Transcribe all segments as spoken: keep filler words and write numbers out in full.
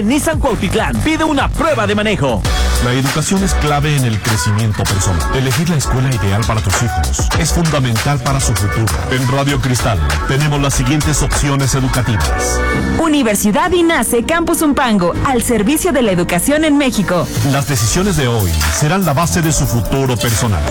Nissan Cuautitlán pide una prueba de manejo. La educación es clave en el crecimiento personal. Elegir la escuela ideal para tus hijos es fundamental para su futuro. En Radio Cristal tenemos las siguientes opciones educativas. Universidad INACE Campus Zumpango, al servicio de la educación en México. Las decisiones de hoy serán la base de su futuro personal.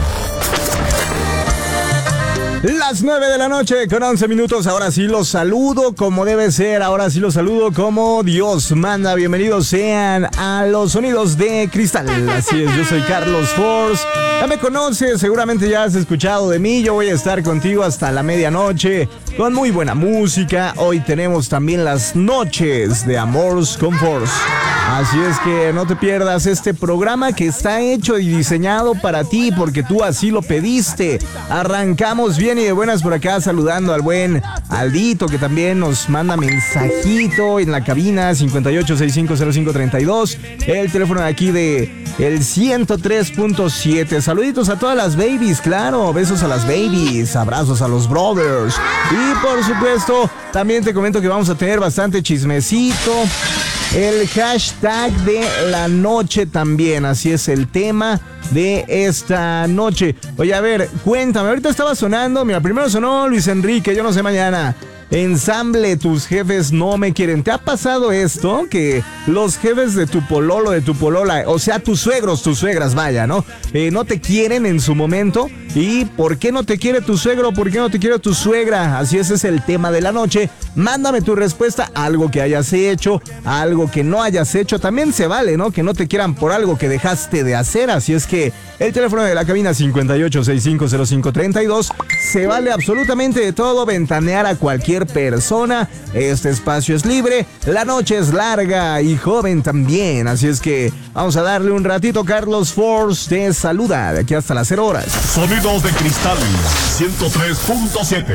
Las nueve de la noche con once minutos, ahora sí los saludo como debe ser, ahora sí los saludo como Dios manda. Bienvenidos sean a los sonidos de Cristal. Así es, yo soy Carlos Force. Ya me conoces, seguramente ya has escuchado de mí. Yo voy a estar contigo hasta la medianoche con muy buena música. Hoy tenemos también las noches de Amors con Force. Así es que no te pierdas este programa que está hecho y diseñado para ti porque tú así lo pediste. Arrancamos bien y de buenas por acá saludando al buen Aldito que también nos manda mensajito en la cabina cincuenta y ocho sesenta y cinco cero cinco treinta y dos. El teléfono de aquí de el ciento tres punto siete. Saluditos a todas las babies, claro. Besos a las babies, abrazos a los brothers. Y por supuesto, también te comento que vamos a tener bastante chismecito. El hashtag de la noche también, así es el tema de esta noche. Oye, a ver, cuéntame, ahorita estaba sonando, mira, primero sonó Luis Enrique, yo no sé mañana. Ensamble, tus jefes no me quieren. ¿Te ha pasado esto? Que los jefes de tu pololo, de tu polola, o sea, tus suegros, tus suegras, vaya, ¿no? Eh, no te quieren en su momento. ¿Y por qué no te quiere tu suegro? ¿Por qué no te quiere tu suegra? Así ese es el tema de la noche. Mándame tu respuesta, algo que hayas hecho, algo que no hayas hecho. También se vale, ¿no? Que no te quieran por algo que dejaste de hacer. Así es que el teléfono de la cabina cincuenta y ocho sesenta y cinco cero cinco treinta y dos. Se vale absolutamente de todo, ventanear a cualquier persona. Este espacio es libre, la noche es larga y joven también. Así es que vamos a darle un ratito. Carlos Force te saluda de aquí hasta las cero horas. Sonidos de Cristal ciento tres punto siete.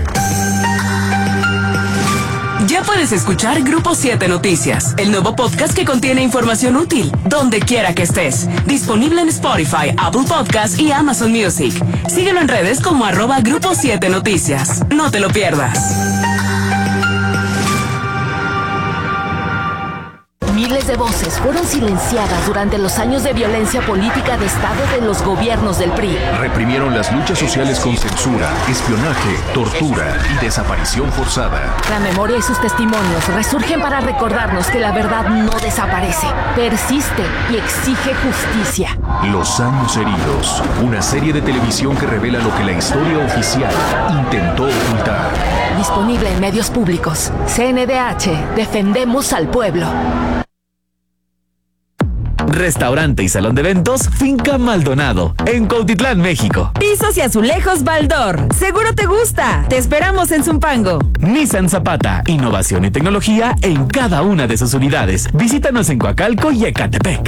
Ya puedes escuchar Grupo siete Noticias, el nuevo podcast que contiene información útil, donde quiera que estés. Disponible en Spotify, Apple Podcasts y Amazon Music. Síguelo en redes como arroba Grupo siete Noticias. No te lo pierdas. Miles de voces fueron silenciadas durante los años de violencia política de Estado de los gobiernos del P R I. Reprimieron las luchas sociales con censura, espionaje, tortura y desaparición forzada. La memoria y sus testimonios resurgen para recordarnos que la verdad no desaparece, persiste y exige justicia. Los años heridos, una serie de televisión que revela lo que la historia oficial intentó ocultar. Disponible en medios públicos. C N D H, defendemos al pueblo. Restaurante y salón de eventos Finca Maldonado, en Cuautitlán, México. Pisos y azulejos Baldor. Seguro te gusta. Te esperamos en Zumpango. Nissan Zapata, innovación y tecnología en cada una de sus unidades. Visítanos en Coacalco y Ecatepec.